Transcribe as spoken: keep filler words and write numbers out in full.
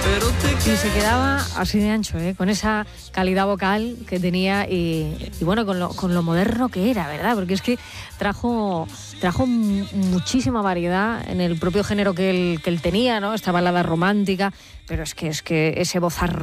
Y se quedaba así de ancho, ¿eh? Con esa calidad vocal que tenía y, y bueno, con lo, con lo moderno que era, ¿verdad? Porque es que trajo, trajo muchísima variedad en el propio género que él, que él tenía, ¿no? Esta balada romántica, pero es que, es que ese vozarrón